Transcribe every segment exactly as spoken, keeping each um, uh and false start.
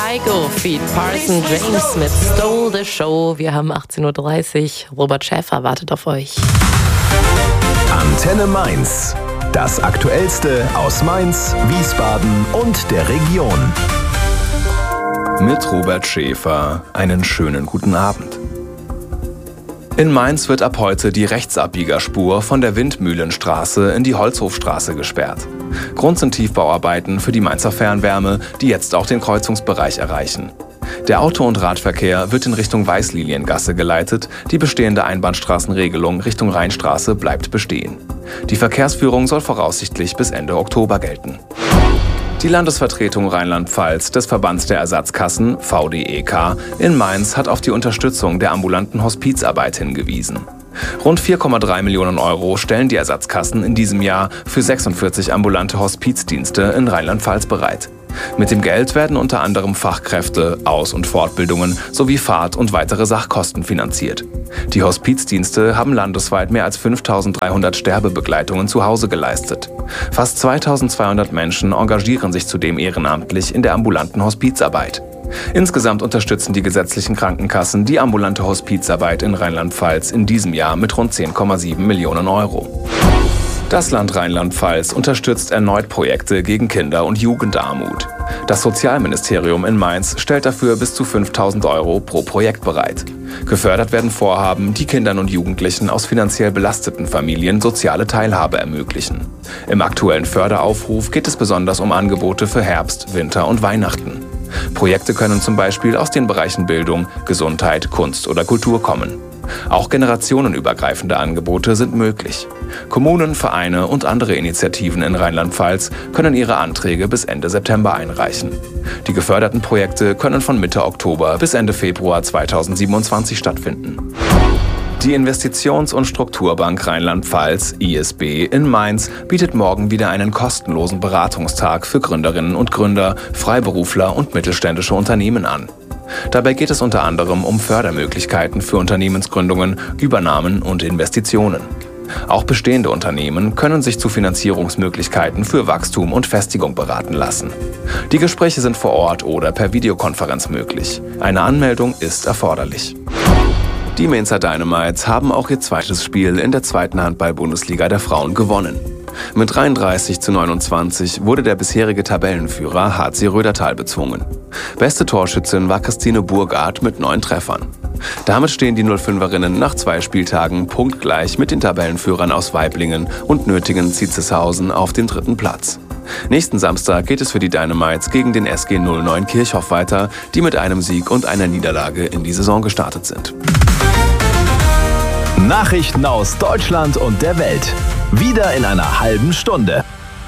Kygo feat. Parson James mit Stole the Show. Wir haben achtzehn Uhr dreißig. Robert Schäfer wartet auf euch. Antenne Mainz. Das Aktuellste aus Mainz, Wiesbaden und der Region. Mit Robert Schäfer. Einen schönen guten Abend. In Mainz wird ab heute die Rechtsabbiegerspur von der Windmühlenstraße in die Holzhofstraße gesperrt. Grund sind Tiefbauarbeiten für die Mainzer Fernwärme, die jetzt auch den Kreuzungsbereich erreichen. Der Auto- und Radverkehr wird in Richtung Weißliliengasse geleitet, die bestehende Einbahnstraßenregelung Richtung Rheinstraße bleibt bestehen. Die Verkehrsführung soll voraussichtlich bis Ende Oktober gelten. Die Landesvertretung Rheinland-Pfalz des Verbands der Ersatzkassen, V D E K, in Mainz hat auf die Unterstützung der ambulanten Hospizarbeit hingewiesen. Rund vier Komma drei Millionen Euro stellen die Ersatzkassen in diesem Jahr für sechsundvierzig ambulante Hospizdienste in Rheinland-Pfalz bereit. Mit dem Geld werden unter anderem Fachkräfte, Aus- und Fortbildungen sowie Fahrt- und weitere Sachkosten finanziert. Die Hospizdienste haben landesweit mehr als fünftausenddreihundert Sterbebegleitungen zu Hause geleistet. Fast zweitausendzweihundert Menschen engagieren sich zudem ehrenamtlich in der ambulanten Hospizarbeit. Insgesamt unterstützen die gesetzlichen Krankenkassen die ambulante Hospizarbeit in Rheinland-Pfalz in diesem Jahr mit rund zehn Komma sieben Millionen Euro. Das Land Rheinland-Pfalz unterstützt erneut Projekte gegen Kinder- und Jugendarmut. Das Sozialministerium in Mainz stellt dafür bis zu fünftausend Euro pro Projekt bereit. Gefördert werden Vorhaben, die Kindern und Jugendlichen aus finanziell belasteten Familien soziale Teilhabe ermöglichen. Im aktuellen Förderaufruf geht es besonders um Angebote für Herbst, Winter und Weihnachten. Projekte können zum Beispiel aus den Bereichen Bildung, Gesundheit, Kunst oder Kultur kommen. Auch generationenübergreifende Angebote sind möglich. Kommunen, Vereine und andere Initiativen in Rheinland-Pfalz können ihre Anträge bis Ende September einreichen. Die geförderten Projekte können von Mitte Oktober bis Ende Februar zweitausendsiebenundzwanzig stattfinden. Die Investitions- und Strukturbank Rheinland-Pfalz, I S B, in Mainz bietet morgen wieder einen kostenlosen Beratungstag für Gründerinnen und Gründer, Freiberufler und mittelständische Unternehmen an. Dabei geht es unter anderem um Fördermöglichkeiten für Unternehmensgründungen, Übernahmen und Investitionen. Auch bestehende Unternehmen können sich zu Finanzierungsmöglichkeiten für Wachstum und Festigung beraten lassen. Die Gespräche sind vor Ort oder per Videokonferenz möglich. Eine Anmeldung ist erforderlich. Die Mainzer Dynamites haben auch ihr zweites Spiel in der zweiten Handball-Bundesliga der Frauen gewonnen. Mit dreiunddreißig zu neunundzwanzig wurde der bisherige Tabellenführer H C Rödertal bezwungen. Beste Torschützin war Christine Burgard mit neun Treffern. Damit stehen die null fünferinnen nach zwei Spieltagen punktgleich mit den Tabellenführern aus Waiblingen und Nötingen-Zietzeshausen auf dem dritten Platz. Nächsten Samstag geht es für die Dynamites gegen den S G null neun Kirchhoff weiter, die mit einem Sieg und einer Niederlage in die Saison gestartet sind. Nachrichten aus Deutschland und der Welt. Wieder in einer halben Stunde.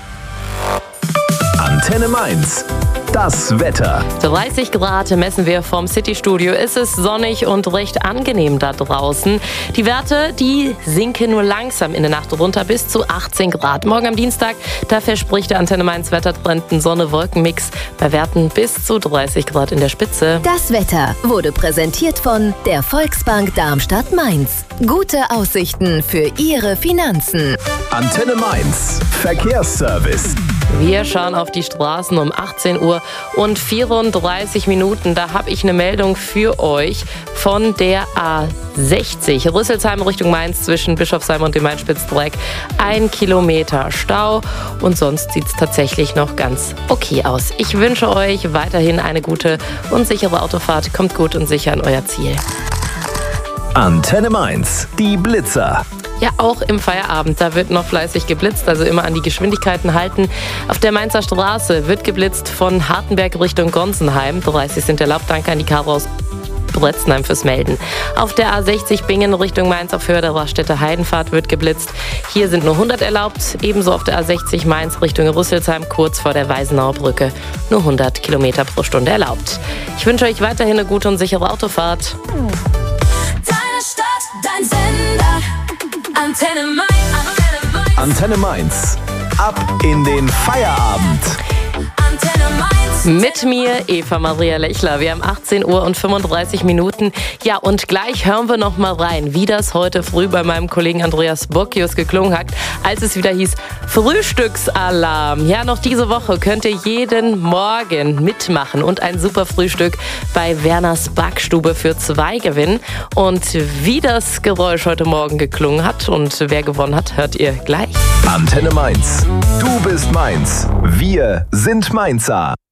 Antenne Mainz. Das Wetter. dreißig Grad messen wir vom City-Studio. Es ist sonnig und recht angenehm da draußen. Die Werte, die sinken nur langsam in der Nacht runter bis zu achtzehn Grad. Morgen am Dienstag, da verspricht der Antenne Mainz Wettertrend einen Sonne-Wolken-Mix bei Werten bis zu dreißig Grad in der Spitze. Das Wetter wurde präsentiert von der Volksbank Darmstadt-Mainz. Gute Aussichten für Ihre Finanzen. Antenne Mainz. Verkehrsservice. Wir schauen auf die Straßen um achtzehn Uhr und vierunddreißig Minuten. Da habe ich eine Meldung für euch von der A sechzig. Rüsselsheim Richtung Mainz zwischen Bischofsheim und dem Main-Spitzdreieck. Ein Kilometer Stau und sonst sieht es tatsächlich noch ganz okay aus. Ich wünsche euch weiterhin eine gute und sichere Autofahrt. Kommt gut und sicher an euer Ziel. Antenne Mainz. Die Blitzer. Ja, auch im Feierabend, da wird noch fleißig geblitzt, also immer an die Geschwindigkeiten halten. Auf der Mainzer Straße wird geblitzt von Hartenberg Richtung Gonsenheim. dreißig sind erlaubt, danke an die Karo aus Bretzenheim fürs Melden. Auf der A sechzig Bingen Richtung Mainz auf Höhe der Raststätte Heidenfahrt wird geblitzt. Hier sind nur hundert erlaubt. Ebenso auf der A sechzig Mainz Richtung Rüsselsheim kurz vor der Weisenauer Brücke nur hundert Kilometer pro Stunde erlaubt. Ich wünsche euch weiterhin eine gute und sichere Autofahrt. Deine Stadt, dein Sender. Antenne Mainz. Antenne Mainz. Ab in den Feierabend. Antenne Mainz. Mit mir, Eva Maria Lechler. Wir haben achtzehn Uhr und fünfunddreißig Minuten. Ja, und gleich hören wir noch mal rein, wie das heute früh bei meinem Kollegen Andreas Bockius geklungen hat, als es wieder hieß Frühstücksalarm. Ja, noch diese Woche könnt ihr jeden Morgen mitmachen und ein super Frühstück bei Werners Backstube für zwei gewinnen. Und wie das Geräusch heute Morgen geklungen hat und wer gewonnen hat, hört ihr gleich. Antenne Mainz. Du bist Mainz. Wir sind Mainzer.